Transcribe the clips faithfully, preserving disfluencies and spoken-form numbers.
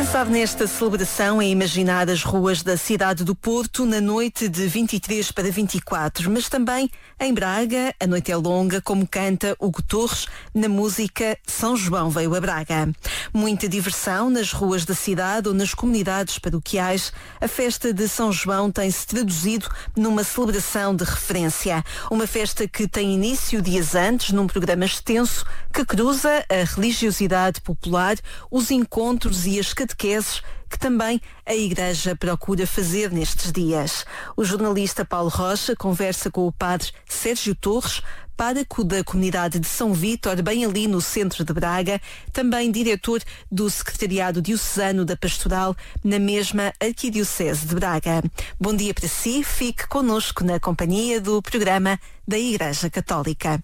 Pensado nesta celebração é imaginar as ruas da cidade do Porto na noite de vinte e três para vinte e quatro, mas também em Braga, a noite é longa, como canta Hugo Torres na música São João Veio a Braga. Muita diversão nas ruas da cidade ou nas comunidades paroquiais. A festa de São João tem-se traduzido numa celebração de referência. Uma festa que tem início dias antes, num programa extenso que cruza a religiosidade popular, os encontros e as catequeses que também a Igreja procura fazer nestes dias. O jornalista Paulo Rocha conversa com o padre Sérgio Torres, pároco da comunidade de São Vítor, bem ali no centro de Braga, também diretor do Secretariado Diocesano da Pastoral na mesma Arquidiocese de Braga. Bom dia para si, fique connosco na companhia do programa da Igreja Católica.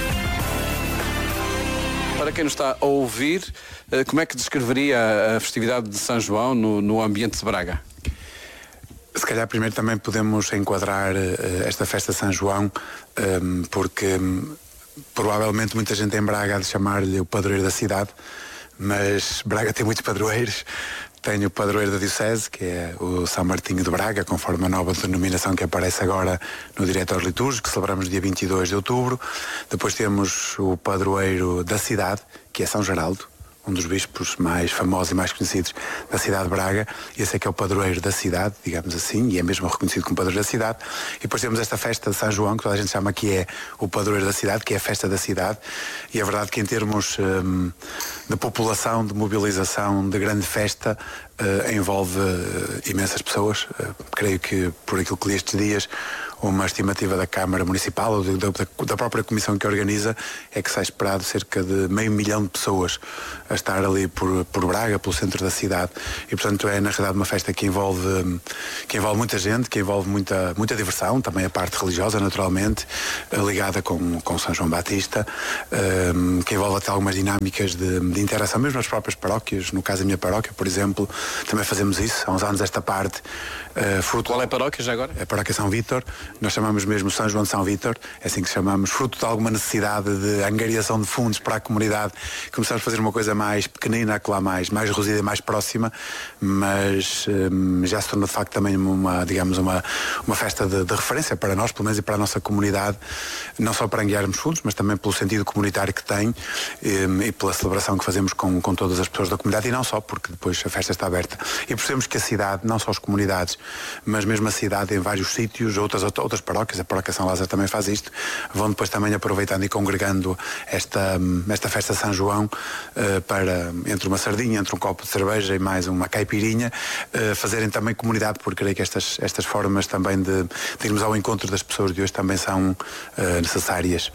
Para quem nos está a ouvir, como é que descreveria a festividade de São João no, no ambiente de Braga? Se calhar primeiro também podemos enquadrar uh, esta festa de São João, um, porque um, provavelmente muita gente em Braga há de chamar-lhe o padroeiro da cidade, mas Braga tem muitos padroeiros. Tenho o padroeiro da Diocese, que é o São Martinho de Braga, conforme a nova denominação que aparece agora no Diretório Litúrgico, que celebramos dia vinte e dois de outubro. Depois temos o padroeiro da cidade, que é São Geraldo, um dos bispos mais famosos e mais conhecidos da cidade de Braga. Esse é que é o padroeiro da cidade, digamos assim, e é mesmo reconhecido como padroeiro da cidade. E depois temos esta festa de São João, que toda a gente chama que é o padroeiro da cidade, que é a festa da cidade. E é verdade que em termos hum, de população, de mobilização, de grande festa, uh, envolve uh, imensas pessoas. Uh, creio que, por aquilo que li estes dias, uma estimativa da Câmara Municipal ou da, da própria Comissão que organiza é que se é esperado cerca de meio milhão de pessoas a estar ali por, por Braga, pelo centro da cidade. E, portanto, é na realidade uma festa que envolve, que envolve muita gente, que envolve muita, muita diversão, também a parte religiosa, naturalmente, ligada com, com São João Batista, um, que envolve até algumas dinâmicas de, de interação, mesmo nas próprias paróquias. No caso da minha paróquia, por exemplo, também fazemos isso. Há uns anos esta parte. Uh, fruto... Qual é a paróquia já agora? É a paróquia São Vítor. Nós chamamos mesmo São João de São Vítor, é assim que chamamos, fruto de alguma necessidade de angariação de fundos para a comunidade. Começamos a fazer uma coisa mais pequenina, lá mais, mais reduzida e mais próxima, mas hum, já se tornou de facto também uma, digamos, uma, uma festa de, de referência para nós, pelo menos, e para a nossa comunidade, não só para angariarmos fundos, mas também pelo sentido comunitário que tem hum, e pela celebração que fazemos com, com todas as pessoas da comunidade, e não só, porque depois a festa está aberta. E percebemos que a cidade, não só as comunidades, mas mesmo a cidade em vários sítios, outras outras paróquias, a paróquia São Lázaro também faz isto, vão depois também aproveitando e congregando esta, esta festa de São João uh, para, entre uma sardinha, entre um copo de cerveja e mais uma caipirinha, uh, fazerem também comunidade, porque creio que estas, estas formas também de, de irmos ao encontro das pessoas de hoje também são uh, necessárias.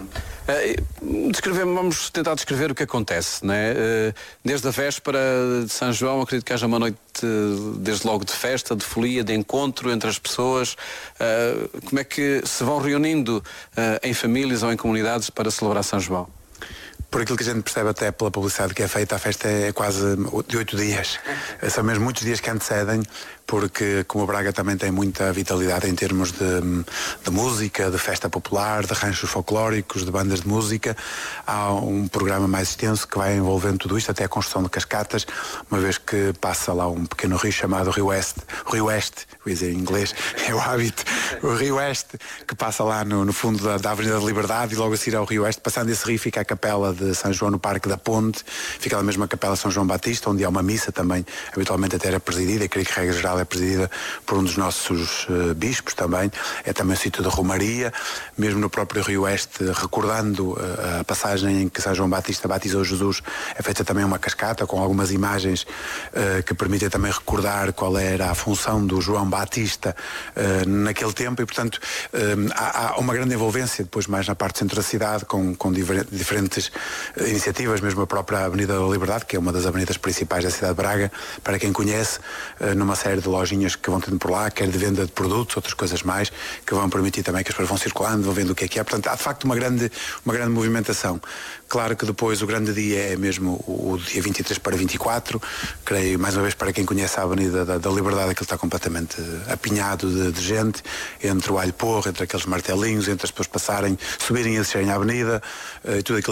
Uh, descrever, vamos tentar descrever o que acontece, não é? Uh, desde a véspera de São João, acredito que haja uma noite uh, desde logo de festa, de folia, de encontro entre as pessoas. Uh, como é que se vão reunindo uh, em famílias ou em comunidades para celebrar São João? Por aquilo que a gente percebe até pela publicidade que é feita, a festa é quase de oito dias. São mesmo muitos dias que antecedem, porque como o Braga também tem muita vitalidade em termos de, de música, de festa popular, de ranchos folclóricos, de bandas de música, há um programa mais extenso que vai envolvendo tudo isto, até a construção de cascatas, uma vez que passa lá um pequeno rio chamado Rio Oeste, Rio Oeste, vou dizer em inglês, é o hábito, o Rio Oeste, que passa lá no, no fundo da, da Avenida da Liberdade, e logo a seguir ao Rio Oeste, passando esse rio fica a capela de São João no Parque da Ponte, fica lá mesmo a capela São João Batista, onde há uma missa também, habitualmente até era presidida, e creio que a regra geral é presidida por um dos nossos uh, bispos também, é também o sítio da Romaria, mesmo no próprio Rio Oeste, recordando uh, a passagem em que São João Batista batizou Jesus, é feita também uma cascata com algumas imagens uh, que permitem também recordar qual era a função do João Batista uh, naquele tempo, e portanto uh, há, há uma grande envolvência depois mais na parte centro da cidade, com, com diver, diferentes uh, iniciativas, mesmo a própria Avenida da Liberdade, que é uma das avenidas principais da cidade de Braga, para quem conhece, uh, numa série de lojinhas que vão tendo por lá, quer de venda de produtos, outras coisas mais, que vão permitir também que as pessoas vão circulando, vão vendo o que é que é. Portanto, há de facto uma grande, uma grande movimentação. Claro que depois o grande dia é mesmo o, o dia vinte e três para vinte e quatro, creio, mais uma vez, para quem conhece a Avenida da, da Liberdade, aquilo está completamente apinhado de, de gente, entre o alho porro, entre aqueles martelinhos, entre as pessoas passarem, subirem e descerem a avenida, e tudo aquilo que faz parte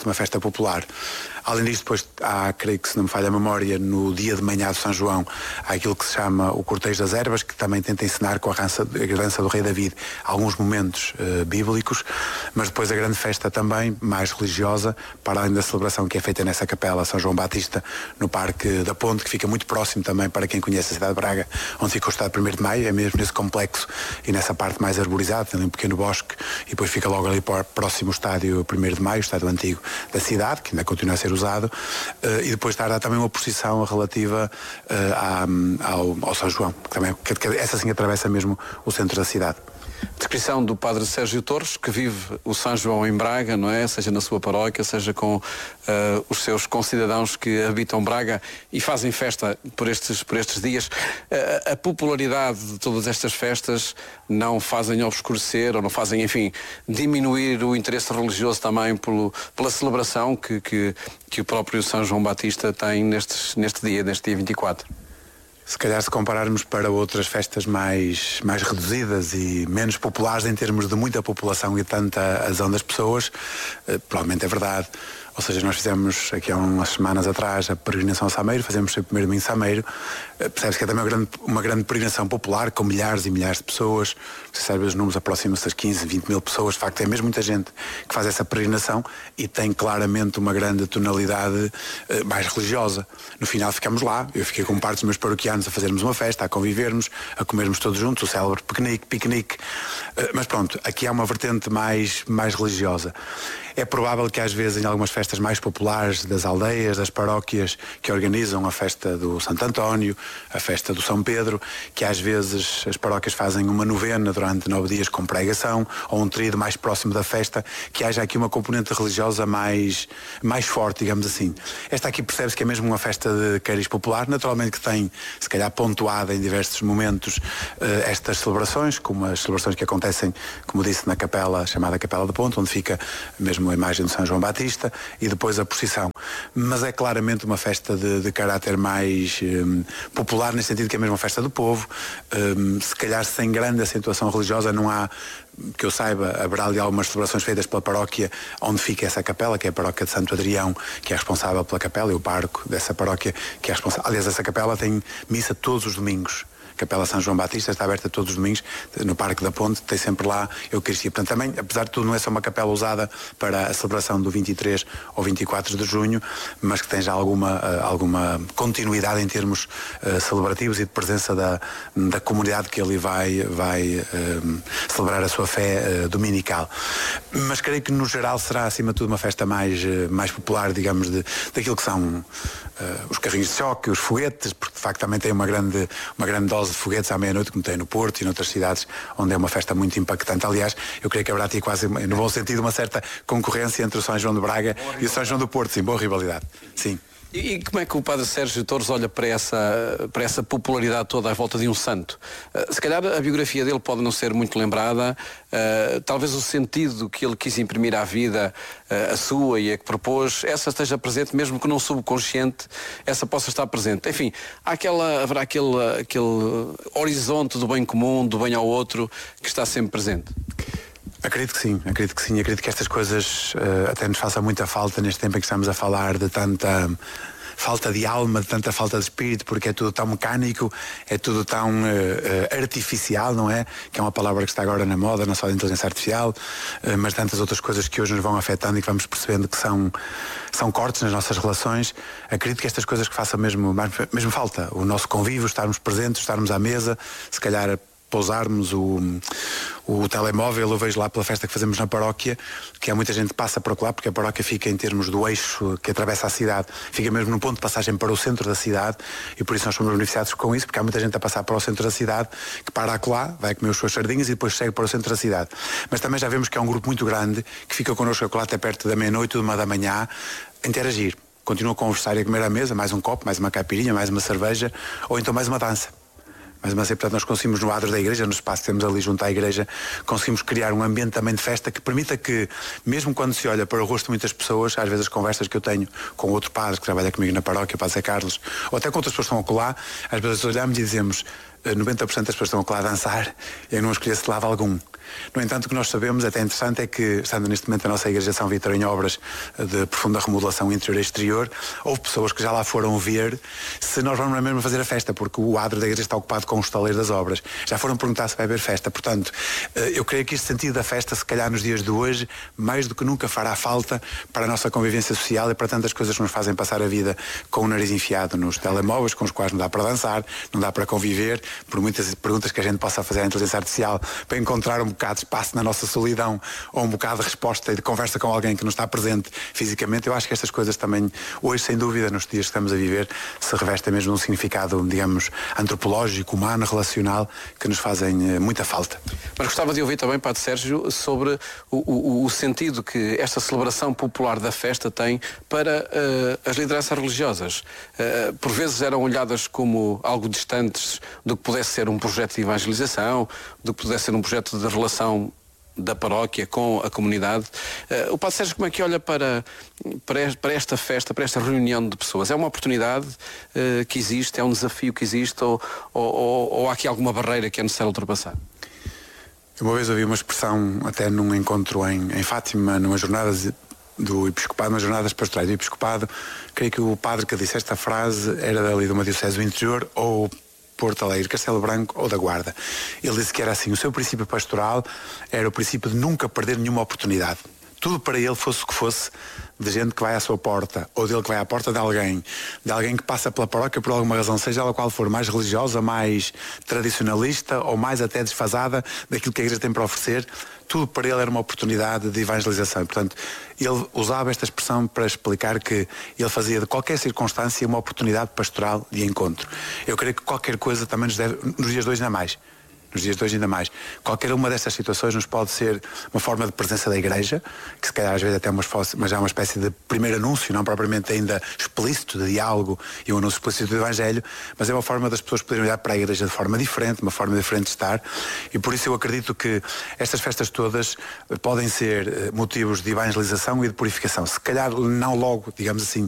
facto uma festa popular. Além disto, depois há, creio que se não me falha a memória, no dia de manhã de São João, há aquilo que se chama o Cortejo das Ervas, que também tenta ensinar com a herança, a herança do rei David alguns momentos uh, bíblicos, mas depois a grande festa também, mais religiosa, para além da celebração que é feita nessa capela São João Batista, no Parque da Ponte, que fica muito próximo também para quem conhece a cidade de Braga, onde fica o estádio primeiro de Maio, é mesmo nesse complexo e nessa parte mais arborizada, tem um pequeno bosque, e depois fica logo ali próximo o estádio primeiro de Maio, o estádio antigo da cidade, que ainda continua a ser usado, uh, e depois está também uma procissão relativa uh, à, ao, ao São João, que também, que, que essa sim atravessa mesmo o centro da cidade. Descrição do padre Sérgio Torres, que vive o São João em Braga, não é? Seja na sua paróquia, seja com uh, os seus concidadãos que habitam Braga e fazem festa por estes, por estes dias. Uh, a popularidade de todas estas festas não fazem obscurecer ou não fazem, enfim, diminuir o interesse religioso também pelo, pela celebração que, que, que o próprio São João Batista tem nestes, neste dia, neste dia vinte e quatro. Se calhar, se compararmos para outras festas mais, mais reduzidas e menos populares em termos de muita população e tanta adesão das pessoas, eh, provavelmente é verdade. Ou seja, nós fizemos aqui há umas semanas atrás a peregrinação a Sameiro, fazemos o primeiro domingo em Sameiro. Percebe-se que é também uma grande, uma grande peregrinação popular, com milhares e milhares de pessoas. Você sabe, os números aproximam-se das quinze, vinte mil pessoas. De facto, é mesmo muita gente que faz essa peregrinação e tem claramente uma grande tonalidade uh, mais religiosa. No final ficamos lá, eu fiquei com parte dos meus paroquianos a fazermos uma festa, a convivermos, a comermos todos juntos, o célebre piquenique, piquenique. Uh, mas pronto, aqui há uma vertente mais, mais religiosa. É provável que às vezes em algumas festas mais populares das aldeias, das paróquias que organizam a festa do Santo António, a festa do São Pedro, que às vezes as paróquias fazem uma novena durante nove dias com pregação, ou um tríodo mais próximo da festa, que haja aqui uma componente religiosa mais, mais forte, digamos assim. Esta aqui percebe-se que é mesmo uma festa de cariz popular, naturalmente que tem, se calhar, pontuada em diversos momentos uh, estas celebrações, como as celebrações que acontecem, como disse, na capela, chamada Capela da Ponte, onde fica mesmo a imagem de São João Batista, e depois a procissão. Mas é claramente uma festa de, de caráter mais um, popular, nesse sentido que é mesmo uma festa do povo, um, se calhar sem grande acentuação religiosa. Não há, que eu saiba, haverá ali algumas celebrações feitas pela paróquia onde fica essa capela, que é a paróquia de Santo Adrião, que é responsável pela capela, e o pároco dessa paróquia que é responsável. Aliás, essa capela tem missa todos os domingos. Capela São João Batista está aberta todos os domingos no Parque da Ponte, tem sempre lá Eucaristia. Portanto, também, apesar de tudo, não é só uma capela usada para a celebração do vinte e três ou vinte e quatro de junho, mas que tem já alguma, alguma continuidade em termos uh, celebrativos e de presença da, da comunidade que ali vai, vai uh, celebrar a sua fé uh, dominical. Mas creio que, no geral, será, acima de tudo, uma festa mais, uh, mais popular, digamos, de, daquilo que são uh, os carrinhos de choque, os foguetes, porque, de facto, também tem uma grande, uma grande dose de foguetes à meia-noite, como tem no Porto e noutras cidades, onde é uma festa muito impactante. Aliás, eu creio que haverá aqui quase, no bom sentido, uma certa concorrência entre o São João de Braga e o São João do Porto. Sim, boa rivalidade. Sim. E como é que o padre Sérgio Torres olha para essa, para essa popularidade toda à volta de um santo? Uh, se calhar a biografia dele pode não ser muito lembrada, uh, talvez o sentido que ele quis imprimir à vida, uh, a sua e a que propôs, essa esteja presente, mesmo que não subconsciente, essa possa estar presente. Enfim, há aquela, haverá aquele, aquele horizonte do bem comum, do bem ao outro, que está sempre presente. Acredito que sim, acredito que sim, acredito que estas coisas uh, até nos façam muita falta neste tempo em que estamos a falar de tanta falta de alma, de tanta falta de espírito, porque é tudo tão mecânico, é tudo tão uh, uh, artificial, não é? Que é uma palavra que está agora na moda, não só da inteligência artificial, uh, mas tantas outras coisas que hoje nos vão afetando e que vamos percebendo que são, são cortes nas nossas relações. Acredito que estas coisas que façam mesmo, mesmo falta, o nosso convívio, estarmos presentes, estarmos à mesa, se calhar pousarmos o, o telemóvel. Eu vejo lá pela festa que fazemos na paróquia que há muita gente que passa por lá, porque a paróquia fica em termos do eixo que atravessa a cidade, fica mesmo no ponto de passagem para o centro da cidade, e por isso nós somos beneficiados com isso, porque há muita gente a passar para o centro da cidade que para acolá, vai comer as suas sardinhas e depois segue para o centro da cidade. Mas também já vemos que é um grupo muito grande que fica connosco acolá até perto da meia-noite ou de uma da manhã a interagir, continua a conversar e a comer à mesa, mais um copo, mais uma caipirinha, mais uma cerveja, ou então mais uma dança. Mas, mas é, portanto, nós conseguimos no adro da igreja, no espaço que temos ali junto à igreja, conseguimos criar um ambiente também de festa que permita que, mesmo quando se olha para o rosto de muitas pessoas, às vezes as conversas que eu tenho com outro padre que trabalha comigo na paróquia, o padre Zé Carlos, ou até com outras pessoas que estão acolá, às vezes olhamos e dizemos, noventa por cento das pessoas estão lá a dançar e eu não escolhesse lado algum. No entanto, o que nós sabemos, até interessante, é que, estando neste momento a nossa Igreja São Vítor em obras de profunda remodelação interior e exterior, houve pessoas que já lá foram ver se nós vamos mesmo fazer a festa, porque o adro da igreja está ocupado com os taleiros das obras. Já foram perguntar se vai haver festa. Portanto, eu creio que este sentido da festa, se calhar nos dias de hoje, mais do que nunca fará falta para a nossa convivência social e para tantas coisas que nos fazem passar a vida com o nariz enfiado nos telemóveis, com os quais não dá para dançar, não dá para conviver, por muitas perguntas que a gente possa fazer à inteligência artificial, para encontrar um bocado de espaço na nossa solidão ou um bocado de resposta e de conversa com alguém que não está presente fisicamente. Eu acho que estas coisas também, hoje, sem dúvida, nos dias que estamos a viver, se revestem mesmo um significado, digamos, antropológico, humano, relacional, que nos fazem muita falta. Mas gostava de ouvir também, Padre Sérgio, sobre o, o, o sentido que esta celebração popular da festa tem para uh, as lideranças religiosas. Uh, por vezes eram olhadas como algo distantes do que pudesse ser um projeto de evangelização, do que pudesse ser um projeto de relação da paróquia com a comunidade. Uh, o Padre Sérgio, como é que olha para, para esta festa, para esta reunião de pessoas? É uma oportunidade uh, que existe? É um desafio que existe? Ou, ou, ou há aqui alguma barreira que é necessário ultrapassar? Uma vez ouvi uma expressão, até num encontro em, em Fátima, numa jornada do Episcopado, umas jornadas pastorais do Episcopado, creio que o padre que disse esta frase era dali de uma diocese do interior, ou Porto Alegre, Castelo Branco ou da Guarda. Ele disse que era assim, o seu princípio pastoral era o princípio de nunca perder nenhuma oportunidade. Tudo para ele, fosse o que fosse, de gente que vai à sua porta, ou dele que vai à porta de alguém, de alguém que passa pela paróquia por alguma razão, seja ela qual for, mais religiosa, mais tradicionalista ou mais até desfasada daquilo que a igreja tem para oferecer, tudo para ele era uma oportunidade de evangelização. E, portanto, ele usava esta expressão para explicar que ele fazia de qualquer circunstância uma oportunidade pastoral de encontro. Eu creio que qualquer coisa também nos deve, nos dias de hoje ainda mais, nos dias de hoje ainda mais. Qualquer uma destas situações nos pode ser uma forma de presença da Igreja, que se calhar às vezes até é uma, mas é uma espécie de primeiro anúncio, não propriamente ainda explícito de diálogo e um anúncio explícito do Evangelho, mas é uma forma das pessoas poderem olhar para a Igreja de forma diferente, uma forma diferente de estar, e por isso eu acredito que estas festas todas podem ser motivos de evangelização e de purificação. Se calhar não logo, digamos assim,